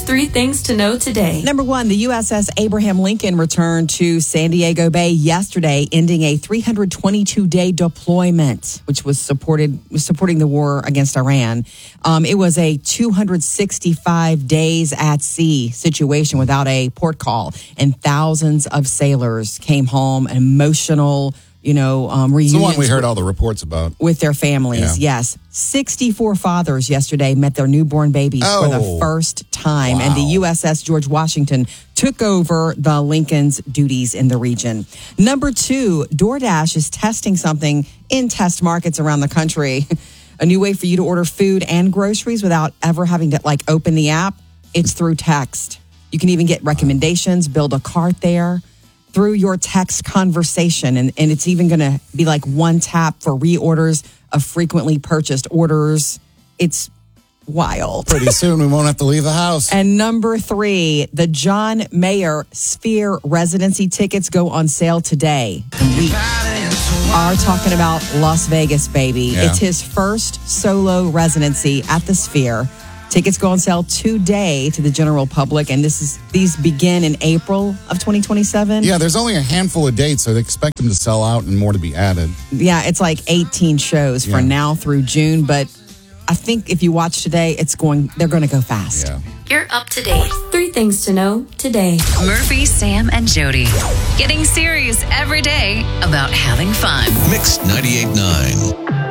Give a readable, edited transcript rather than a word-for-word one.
3 things to know today. Number 1, the USS Abraham Lincoln returned to San Diego Bay yesterday, ending a 322-day deployment, which was supporting the war against Iran. It was a 265 days at sea situation without a port call, and thousands of sailors came home, emotional, reunions. It's the one we heard all the reports about. With their families, yes. 64 fathers yesterday met their newborn babies for the first time. Wow. And the USS George Washington took over the Lincoln's duties in the region. Number 2, DoorDash is testing something in test markets around the country. A new way for you to order food and groceries without ever having to open the app. It's through text. You can even get recommendations, build a cart there through your text conversation. And it's even going to be one tap for reorders of frequently purchased orders. It's wild. Pretty soon we won't have to leave the house. And number 3, the John Mayer Sphere residency tickets go on sale today. We are talking about Las Vegas, baby. Yeah. It's his first solo residency at the Sphere. Tickets go on sale today to the general public, and these begin in April of 2027. Yeah, there's only a handful of dates, so they expect them to sell out and more to be added. Yeah, it's 18 shows for now through June, but I think if you watch today, they're going to go fast. Yeah. You're up to date. 3 things to know today. Murphy, Sam, and Jody. Getting serious every day about having fun. Mix 98.9.